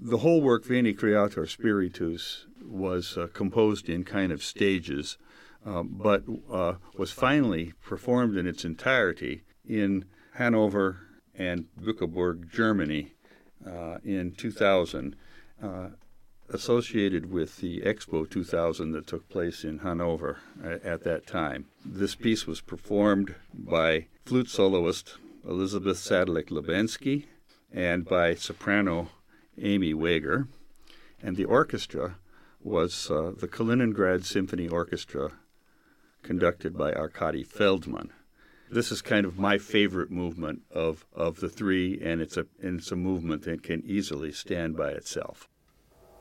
The whole work, Veni Creator Spiritus, was composed in kind of stages, but was finally performed in its entirety in Hanover and Bückeburg, Germany, in 2000, associated with the Expo 2000 that took place in Hanover at that time. This piece was performed by flute soloist Elizabeth Sadlik-Lubenski and by soprano Amy Wager, and the orchestra was the Kaliningrad Symphony Orchestra, conducted by Arkady Feldman. This is kind of my favorite movement of the three, and it's a movement that can easily stand by itself.